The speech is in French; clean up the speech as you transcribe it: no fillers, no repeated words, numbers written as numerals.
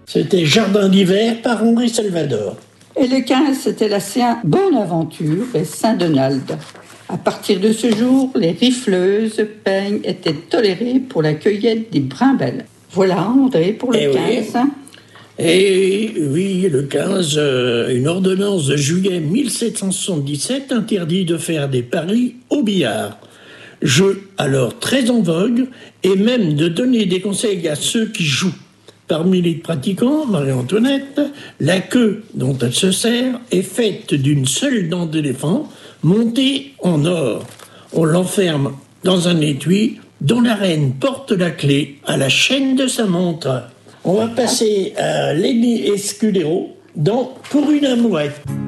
C'était Jardin d'hiver par Henri Salvador. Et le 15, c'était la Saint-Bonaventure et Saint-Donald. À partir de ce jour, les rifleuses peignes étaient tolérées pour la cueillette des brimelles. Voilà, André, pour le 15. Et oui, le 15, une ordonnance de juillet 1777 interdit de faire des paris au billard. Jeu alors très en vogue, et même de donner des conseils à ceux qui jouent. Parmi les pratiquants, Marie-Antoinette, la queue dont elle se sert est faite d'une seule dent d'éléphant montée en or. On l'enferme dans un étui dont la reine porte la clé à la chaîne de sa montre. On va passer à Lenny Escudero dans Pour une amourette.